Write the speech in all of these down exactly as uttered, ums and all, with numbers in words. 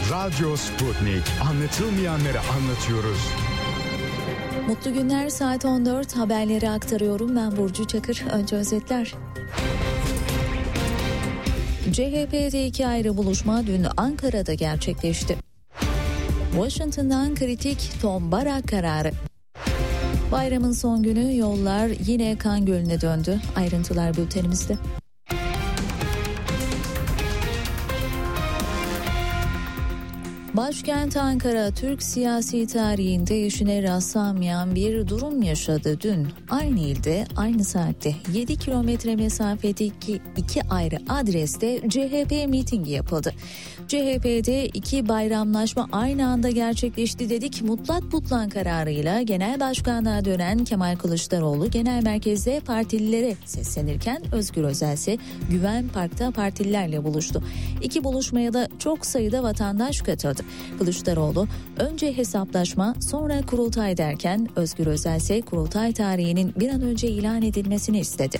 Radyo Sputnik. Anlatılmayanları anlatıyoruz. Mutlu günler, saat on dört, haberleri aktarıyorum. Ben Burcu Çakır. Önce özetler. C H P'de iki ayrı buluşma dün Ankara'da gerçekleşti. Washington'dan kritik Tom Barak kararı. Bayramın son günü yollar yine kan gölüne döndü. Ayrıntılar bültenimizde. Başkent Ankara, Türk siyasi tarihinde eşine rastlanmayan bir durum yaşadı dün. Aynı ilde, aynı saatte yedi kilometre mesafedeki iki ayrı adreste C H P mitingi yapıldı. C H P'de iki bayramlaşma aynı anda gerçekleşti dedik. Mutlak butlan kararıyla genel başkanlığa dönen Kemal Kılıçdaroğlu genel merkezde partililere seslenirken Özgür Özel ise Güven Park'ta partililerle buluştu. İki buluşmaya da çok sayıda vatandaş katıldı. Kılıçdaroğlu önce hesaplaşma sonra kurultay derken Özgür Özel ise kurultay tarihinin bir an önce ilan edilmesini istedi.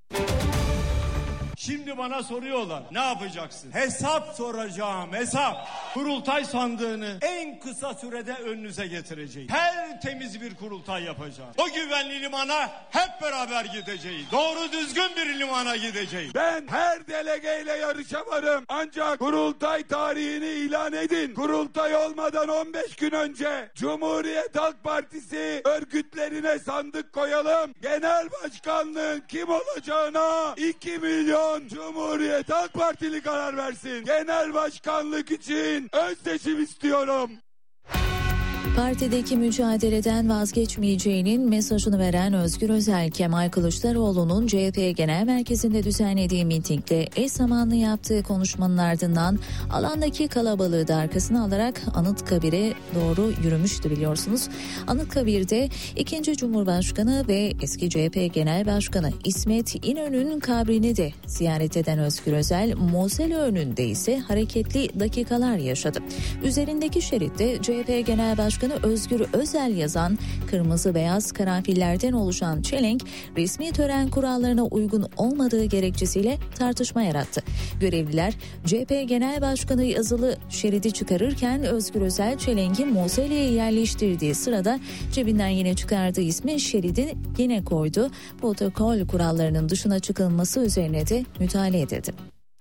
Şimdi bana soruyorlar, ne yapacaksın? Hesap soracağım, hesap. Kurultay sandığını en kısa sürede önünüze getireceğim. Tertemiz bir kurultay yapacağım. O güvenli limana hep beraber gideceğiz. Doğru düzgün bir limana gideceğiz. Ben her delegeyle yarışa varım. Ancak kurultay tarihini ilan edin. Kurultay olmadan on beş gün önce Cumhuriyet Halk Partisi örgütlerine sandık koyalım. Genel başkanlığın kim olacağına iki milyon Cumhuriyet Halk Partili karar versin. Genel başkanlık için ön seçim istiyorum. Partideki mücadeleden vazgeçmeyeceğinin mesajını veren Özgür Özel, Kemal Kılıçdaroğlu'nun C H P Genel Merkezi'nde düzenlediği mitingle eş zamanlı yaptığı konuşmanın ardından alandaki kalabalığı da arkasına alarak Anıtkabir'e doğru yürümüştü biliyorsunuz. Anıtkabir'de ikinci Cumhurbaşkanı ve eski C H P Genel Başkanı İsmet İnönü'nün kabrini de ziyaret eden Özgür Özel, Mosele önünde ise hareketli dakikalar yaşadı. Üzerindeki şeritte C H P Genel Başkanı Özgür Özel yazan kırmızı beyaz karanfillerden oluşan çelenk resmi tören kurallarına uygun olmadığı gerekçesiyle tartışma yarattı. Görevliler C H P Genel Başkanı yazılı şeridi çıkarırken Özgür Özel çelengi Mosele'ye yerleştirdiği sırada cebinden yine çıkardığı ismi şeridi yine koydu. Protokol kurallarının dışına çıkılması üzerine de müdahale edildi.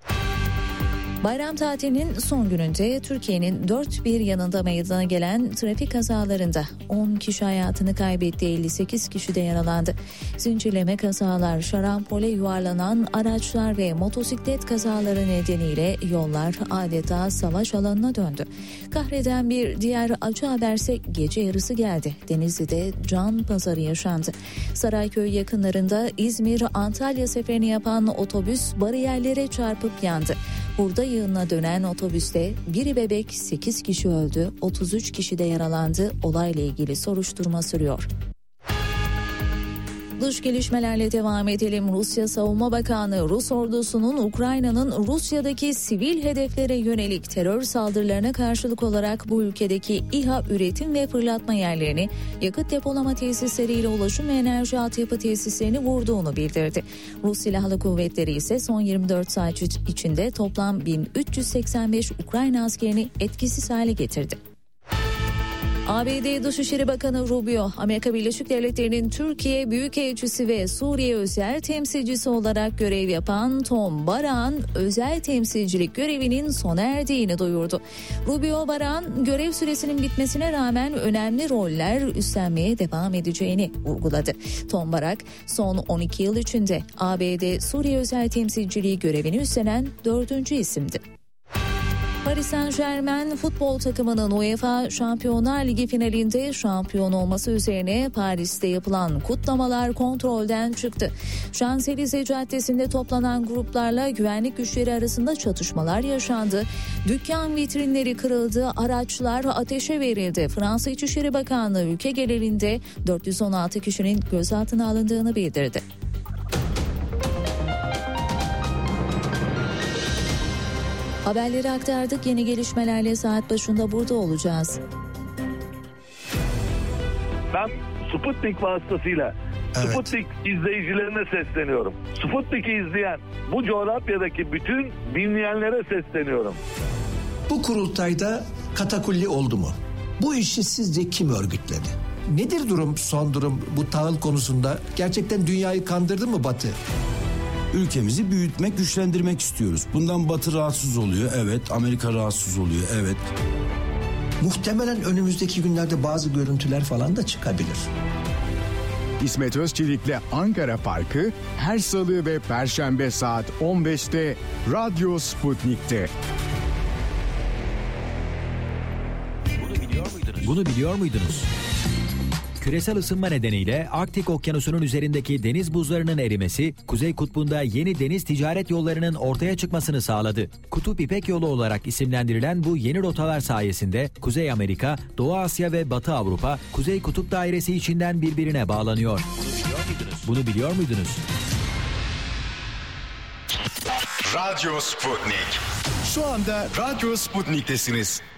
Bayram tatilinin son gününde Türkiye'nin dört bir yanında meydana gelen trafik kazalarında on kişi hayatını kaybetti, elli sekiz kişi de yaralandı. Zincirleme kazalar, şarampole yuvarlanan araçlar ve motosiklet kazaları nedeniyle yollar adeta savaş alanına döndü. Kahreden bir diğer acı haberse gece yarısı geldi. Denizli'de can pazarı yaşandı. Sarayköy yakınlarında İzmir-Antalya seferini yapan otobüs bariyerlere çarpıp yandı. Burada yığına dönen otobüste biri bebek, sekiz kişi öldü, otuz üç kişi de yaralandı. Olayla ilgili soruşturma sürüyor. Dış gelişmelerle devam edelim. Rusya Savunma Bakanı Rus ordusunun Ukrayna'nın Rusya'daki sivil hedeflere yönelik terör saldırılarına karşılık olarak bu ülkedeki İHA üretim ve fırlatma yerlerini, yakıt depolama tesisleriyle ulaşım ve enerji altyapı tesislerini vurduğunu bildirdi. Rus Silahlı Kuvvetleri ise son yirmi dört saat içinde toplam bin üç yüz seksen beş Ukrayna askerini etkisiz hale getirdi. A B D Dışişleri Bakanı Rubio, Amerika Birleşik Devletleri'nin Türkiye Büyükelçisi ve Suriye özel temsilcisi olarak görev yapan Tom Barak'ın özel temsilcilik görevinin sona erdiğini duyurdu. Rubio, Barak'ın görev süresinin bitmesine rağmen önemli roller üstlenmeye devam edeceğini vurguladı. Tom Barak, son on iki yıl içinde A B D Suriye özel temsilciliği görevini üstlenen dördüncü isimdi. Paris Saint-Germain futbol takımının UEFA Şampiyonlar Ligi finalinde şampiyon olması üzerine Paris'te yapılan kutlamalar kontrolden çıktı. Şanzelize Caddesi'nde toplanan gruplarla güvenlik güçleri arasında çatışmalar yaşandı. Dükkan vitrinleri kırıldı, araçlar ateşe verildi. Fransa İçişleri Bakanlığı ülke genelinde dört yüz on altı kişinin gözaltına alındığını bildirdi. Haberleri aktardık. Yeni gelişmelerle saat başında burada olacağız. Ben Sputnik vasıtasıyla evet. Sputnik izleyicilerine sesleniyorum. Sputnik'i izleyen bu coğrafyadaki bütün dinleyenlere sesleniyorum. Bu kurultayda katakulli oldu mu? Bu işi sizce kim örgütledi? Nedir durum, son durum bu tahıl konusunda? Gerçekten dünyayı kandırdı mı Batı? Ülkemizi büyütmek, güçlendirmek istiyoruz. Bundan Batı rahatsız oluyor, evet. Amerika rahatsız oluyor, evet. Muhtemelen önümüzdeki günlerde bazı görüntüler falan da çıkabilir. İsmet Özçelik'le Ankara Farkı her salı ve perşembe saat on beşte Radyo Sputnik'te. Bunu biliyor muydunuz? Bunu biliyor muydunuz? Küresel ısınma nedeniyle Arktik Okyanusu'nun üzerindeki deniz buzlarının erimesi, Kuzey Kutbu'nda yeni deniz ticaret yollarının ortaya çıkmasını sağladı. Kutup İpek Yolu olarak isimlendirilen bu yeni rotalar sayesinde Kuzey Amerika, Doğu Asya ve Batı Avrupa, Kuzey Kutup Dairesi içinden birbirine bağlanıyor. Bunu biliyor muydunuz? Bunu biliyor muydunuz? Radyo Sputnik. Şu anda Radyo Sputnik'tesiniz.